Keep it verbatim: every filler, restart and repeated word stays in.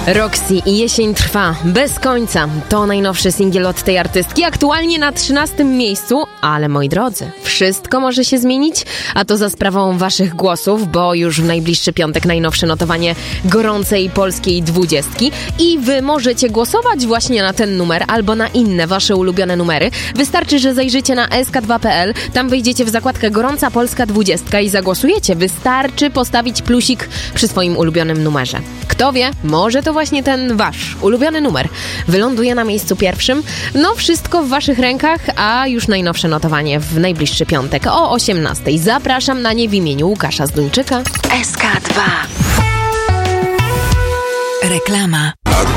Roxy i Jesień trwa bez końca. To najnowszy singiel od tej artystki, aktualnie na trzynastym miejscu, ale moi drodzy, wszystko może się zmienić, a to za sprawą waszych głosów, bo już w najbliższy piątek najnowsze notowanie gorącej polskiej dwudziestki i wy możecie głosować właśnie na ten numer albo na inne wasze ulubione numery. Wystarczy, że zajrzycie na s k dwa kropka p l, tam wejdziecie w zakładkę Gorąca Polska dwudziestka i zagłosujecie. Wystarczy postawić plusik przy swoim ulubionym numerze. Kto wie, może to właśnie ten wasz ulubiony numer wyląduje na miejscu pierwszym. No wszystko w waszych rękach, a już najnowsze notowanie w najbliższy piątek o osiemnastej. Zapraszam na nie w imieniu Łukasza Zduńczyka. S K dwa. Reklama.